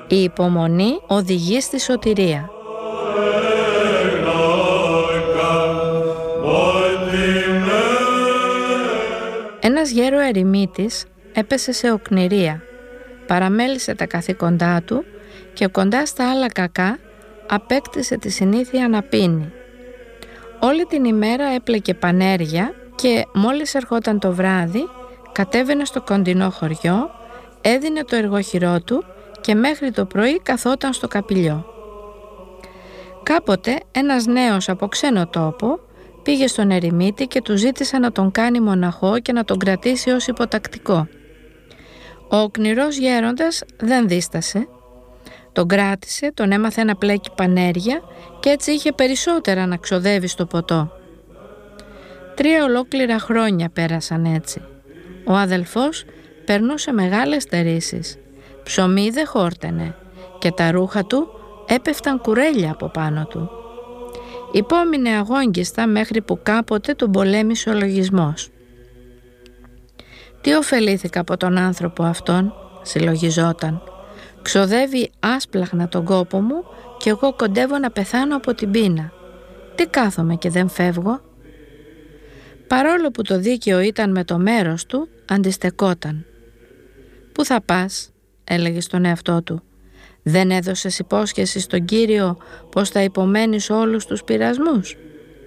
Η υπομονή οδηγεί στη σωτηρία. Ένας γέρο ερημίτης έπεσε σε οκνηρία, παραμέλησε τα καθήκοντά του και κοντά στα άλλα κακά απέκτησε τη συνήθεια να πίνει. Όλη την ημέρα έπλεκε πανέργεια και μόλις ερχόταν το βράδυ κατέβαινε στο κοντινό χωριό, έδινε το εργοχειρό του και μέχρι το πρωί καθόταν στο καπηλιό. Κάποτε ένας νέος από ξένο τόπο πήγε στον ερημίτη και του ζήτησε να τον κάνει μοναχό και να τον κρατήσει ως υποτακτικό. Ο οκνηρός γέροντας δεν δίστασε. Τον κράτησε, τον έμαθε να πλέκει πανέργεια και έτσι είχε περισσότερα να ξοδεύει στο ποτό. 3 ολόκληρα χρόνια πέρασαν έτσι. Ο αδελφός περνούσε μεγάλες στερήσεις. Ψωμί δεν χόρτενε και τα ρούχα του έπεφταν κουρέλια από πάνω του. Υπόμεινε αγόγγιστα μέχρι που κάποτε τον πολέμησε ο λογισμός. «Τι ωφελήθηκα από τον άνθρωπο αυτόν», συλλογιζόταν. «Ξοδεύει άσπλαχνα τον κόπο μου και εγώ κοντεύω να πεθάνω από την πείνα. Τι κάθομαι και δεν φεύγω?» Παρόλο που το δίκαιο ήταν με το μέρος του, αντιστεκόταν. «Πού θα πας?» έλεγε στον εαυτό του. «Δεν έδωσες υπόσχεση στον Κύριο πως θα υπομένεις όλους τους πειρασμούς?»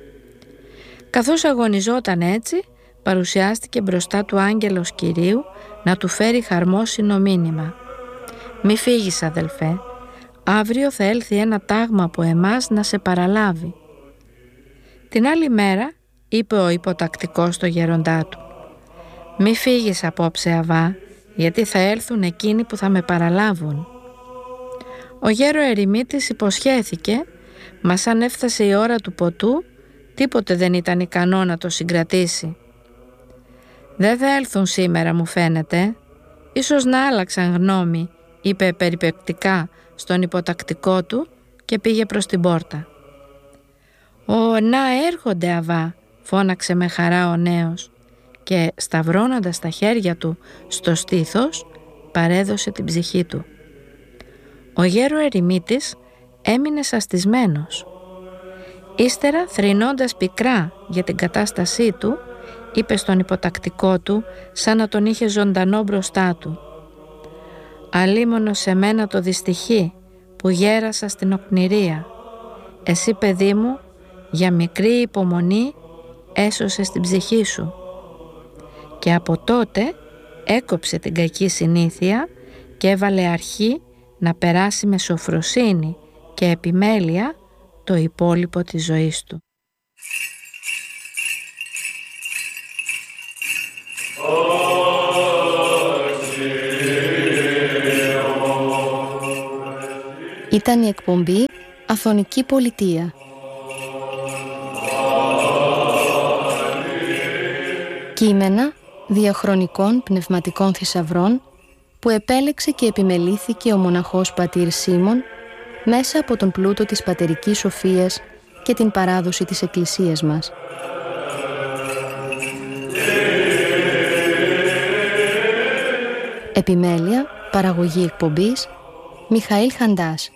Καθώς αγωνιζόταν έτσι, παρουσιάστηκε μπροστά του άγγελος Κυρίου να του φέρει χαρμόσυνο μήνυμα. «Μη φύγεις, αδελφέ, αύριο θα έλθει ένα τάγμα από εμάς να σε παραλάβει». Την άλλη μέρα είπε ο υποτακτικός στο γέροντά του: «Μη φύγεις απόψε, Αβά, γιατί θα έλθουν εκείνοι που θα με παραλάβουν». Ο γέρο ερημίτης υποσχέθηκε, μα σαν έφτασε η ώρα του ποτού, τίποτε δεν ήταν ικανό να το συγκρατήσει. «Δεν θα έλθουν σήμερα, μου φαίνεται. Ίσως να άλλαξαν γνώμη», είπε περιπεπτικά στον υποτακτικό του και πήγε προς την πόρτα. «Να έρχονται, Αβά», φώναξε με χαρά ο νέος και σταυρώνοντας τα χέρια του στο στήθος παρέδωσε την ψυχή του. Ο γέρο ερημίτης έμεινε σαστισμένος. Ύστερα, θρηνώντας πικρά για την κατάστασή του, είπε στον υποτακτικό του σαν να τον είχε ζωντανό μπροστά του: «Αλίμονο σε μένα το δυστυχή που γέρασα στην οκνηρία. Εσύ, παιδί μου, για μικρή υπομονή έσωσες την ψυχή σου». Και από τότε έκοψε την κακή συνήθεια και έβαλε αρχή να περάσει με σοφροσύνη και επιμέλεια το υπόλοιπο της ζωής του. Ήταν η εκπομπή Αθωνική Πολιτεία. Κείμενα διαχρονικών πνευματικών θησαυρών που επέλεξε και επιμελήθηκε ο μοναχός πατήρ Σίμων μέσα από τον πλούτο της πατερικής σοφίας και την παράδοση της Εκκλησίας μας. Επιμέλεια, παραγωγή εκπομπής, Μιχαήλ Χαντάς.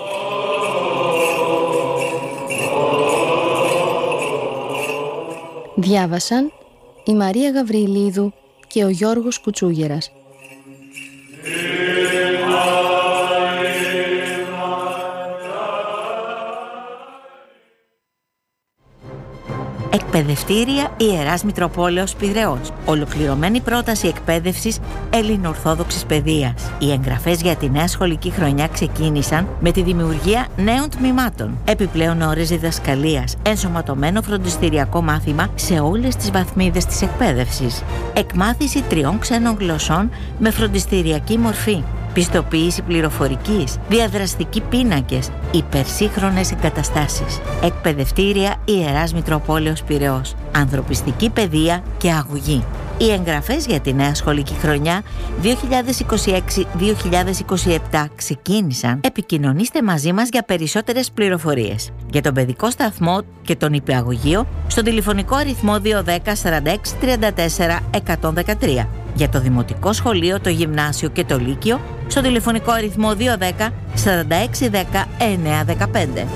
Διάβασαν η Μαρία Γαβριλίδου και ο Γιώργος Κουτσούγερας. Εκπαιδευτήρια Ιεράς Μητροπόλεως Πειραιώς. Ολοκληρωμένη πρόταση εκπαίδευσης ελληνοορθόδοξης παιδείας. Οι εγγραφές για τη νέα σχολική χρονιά ξεκίνησαν με τη δημιουργία νέων τμήματων. Επιπλέον ώρες διδασκαλίας, ενσωματωμένο φροντιστηριακό μάθημα σε όλες τις βαθμίδες της εκπαίδευσης. Εκμάθηση 3 ξένων γλωσσών με φροντιστηριακή μορφή. Πιστοποίηση πληροφορικής, διαδραστικοί πίνακες, υπερσύγχρονες εγκαταστάσεις. Εκπαιδευτήρια Ιεράς Μητροπόλεως Πειραιώς. Ανθρωπιστική παιδεία και αγωγή. Οι εγγραφές για τη νέα σχολική χρονιά 2026-2027 ξεκίνησαν. Επικοινωνήστε μαζί μας για περισσότερες πληροφορίες. Για τον παιδικό σταθμό και τον υπηαγωγείο στον τηλεφωνικό αριθμό 210 46 34 113 Για το δημοτικό σχολείο, το γυμνάσιο και το λύκειο, στο τηλεφωνικό αριθμό 210 4610 915.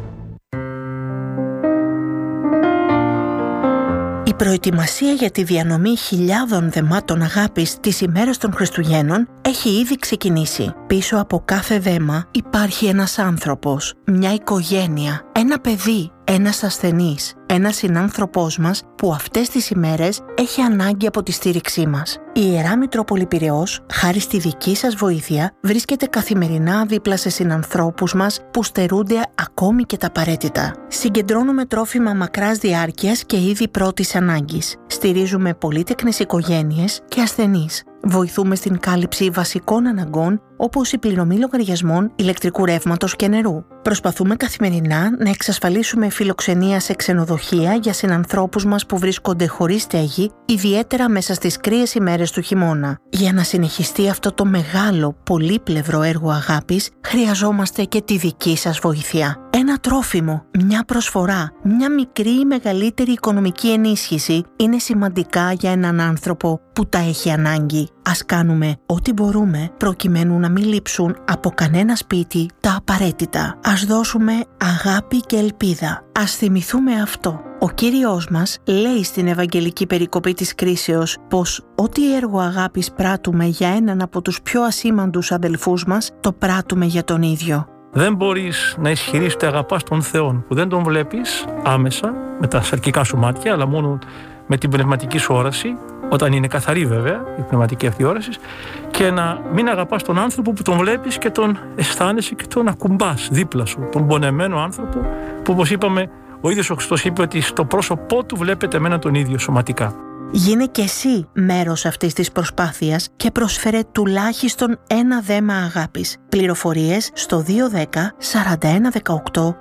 Η προετοιμασία για τη διανομή χιλιάδων δεμάτων αγάπης τις ημέρες των Χριστουγέννων έχει ήδη ξεκινήσει. Πίσω από κάθε δέμα υπάρχει ένας άνθρωπος, μια οικογένεια, ένα παιδί, ένας ασθενής, ένας συνάνθρωπός μας που αυτές τις ημέρες έχει ανάγκη από τη στήριξή μας. Η Ιερά Μητρόπολη Πειραιώς, χάρη στη δική σας βοήθεια, βρίσκεται καθημερινά δίπλα σε συνανθρώπους μας που στερούνται ακόμη και τα απαραίτητα. Συγκεντρώνουμε τρόφιμα μακράς διάρκειας και είδη πρώτης ανάγκης. Στηρίζουμε πολύτεκνες οικογένειες και ασθενείς. Βοηθούμε στην κάλυψη βασικών αναγκών όπως η πληρωμή λογαριασμών ηλεκτρικού ρεύματος και νερού. Προσπαθούμε καθημερινά να εξασφαλίσουμε φιλοξενία σε ξενοδοχεία για συνανθρώπους μας που βρίσκονται χωρίς στέγη, ιδιαίτερα μέσα στις κρύες ημέρες του χειμώνα. Για να συνεχιστεί αυτό το μεγάλο, πολύπλευρο έργο αγάπης, χρειαζόμαστε και τη δική σας βοήθεια. Ένα τρόφιμο, μια προσφορά, μια μικρή ή μεγαλύτερη οικονομική ενίσχυση είναι σημαντικά για έναν άνθρωπο που τα έχει ανάγκη. Ας κάνουμε ό,τι μπορούμε προκειμένου να μην λείψουν από κανένα σπίτι τα απαραίτητα. Ας δώσουμε αγάπη και ελπίδα. Ας θυμηθούμε αυτό. Ο Κύριος μας λέει στην Ευαγγελική περικοπή της κρίσεως πως ό,τι έργο αγάπης πράττουμε για έναν από τους πιο ασήμαντους αδελφούς μας, το πράττουμε για τον ίδιο. Δεν μπορείς να ισχυρείς ότι αγαπάς τον Θεό που δεν τον βλέπεις άμεσα με τα σαρκικά σου μάτια, αλλά μόνο με την πνευματική σου όραση, όταν είναι καθαρή βέβαια η πνευματική αυτή όραση, και να μην αγαπάς τον άνθρωπο που τον βλέπεις και τον αισθάνεσαι και τον ακουμπάς δίπλα σου, τον πονεμένο άνθρωπο που, όπως είπαμε, ο ίδιος ο Χριστός είπε ότι στο πρόσωπό του βλέπετε εμένα τον ίδιο σωματικά. Γίνε και εσύ μέρος αυτής της προσπάθειας και προσφέρε τουλάχιστον ένα δέμα αγάπης. Πληροφορίες στο 210 41 18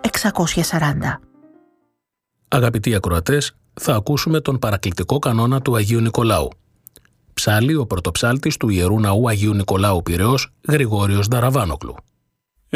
640. Αγαπητοί ακροατές, θα ακούσουμε τον παρακλητικό κανόνα του Αγίου Νικολάου. Ψάλλει ο πρωτοψάλτης του Ιερού Ναού Αγίου Νικολάου Πειραιώς, Γρηγόριος Νταραβάνογλου.